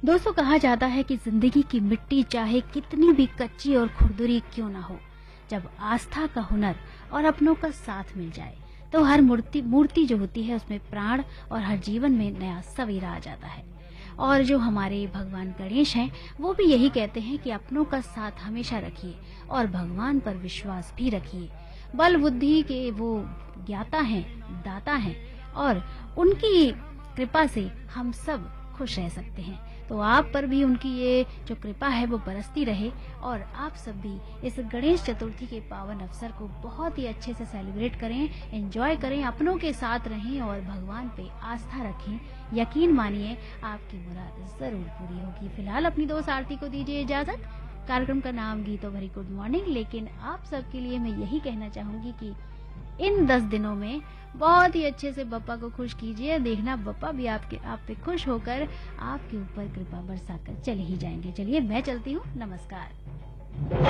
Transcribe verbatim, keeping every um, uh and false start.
दोस्तों, कहा जाता है कि जिंदगी की मिट्टी चाहे कितनी भी कच्ची और खुरदुरी क्यों ना हो, जब आस्था का हुनर और अपनों का साथ मिल जाए तो हर मूर्ति मूर्ति जो होती है उसमें प्राण और हर जीवन में नया सवेरा आ जाता है। और जो हमारे भगवान गणेश हैं वो भी यही कहते हैं कि अपनों का साथ हमेशा रखिए और भगवान पर विश्वास भी रखिए। बल बुद्धि के वो ज्ञाता हैं, दाता हैं और उनकी कृपा से हम सब खुश रह सकते हैं। तो आप पर भी उनकी ये जो कृपा है वो बरसती रहे और आप सब भी इस गणेश चतुर्थी के पावन अवसर को बहुत ही अच्छे से सेलिब्रेट करें, एंजॉय करें, अपनों के साथ रहें और भगवान पे आस्था रखें। यकीन मानिए आपकी मुराद जरूर पूरी होगी। फिलहाल अपनी दोस्त आरती को दीजिए इजाजत। कार्यक्रम का नाम गीतो भरी गुड मॉर्निंग, लेकिन आप सबके लिए मैं यही कहना चाहूंगी कि इन दस दिनों में बहुत ही अच्छे से बप्पा को खुश कीजिए। देखना बप्पा भी आपके आप पे खुश होकर आपके ऊपर कृपा बरसाकर चले ही जाएंगे। चलिए मैं चलती हूँ, नमस्कार।